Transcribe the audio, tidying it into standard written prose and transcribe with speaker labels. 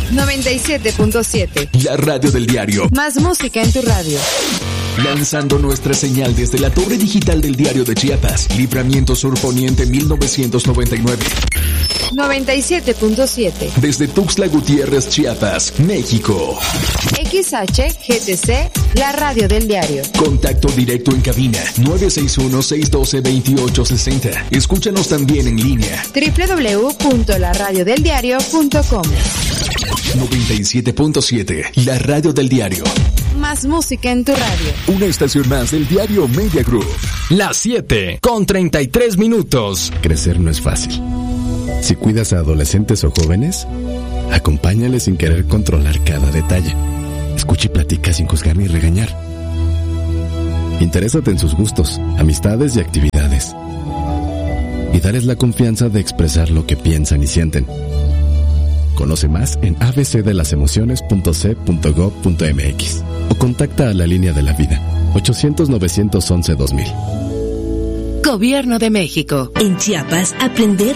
Speaker 1: 97.7.
Speaker 2: La radio del diario.
Speaker 1: Más música en tu radio.
Speaker 2: Lanzando nuestra señal desde la torre digital del Diario de Chiapas, Libramiento Sur Poniente 1999.
Speaker 1: 97.7.
Speaker 2: Desde Tuxtla Gutiérrez, Chiapas, México.
Speaker 1: XHGTC, la radio del diario.
Speaker 2: Contacto directo en cabina 961-612-2860. Escúchanos también en línea
Speaker 1: www.laradiodeldiario.com.
Speaker 2: 97.7, la radio del diario.
Speaker 1: Más música en tu radio.
Speaker 2: Una estación más del diario Media Group.
Speaker 3: Las 7:33.
Speaker 4: Crecer no es fácil. Si cuidas a adolescentes o jóvenes, acompáñales sin querer controlar cada detalle. Escucha y platica sin juzgar ni regañar. Interésate en sus gustos, amistades y actividades. Y dales la confianza de expresar lo que piensan y sienten. Conoce más en abcdelasemociones.c.gov.mx o contacta a la línea de la vida 800-911-2000.
Speaker 5: Gobierno de México.
Speaker 6: En Chiapas, aprender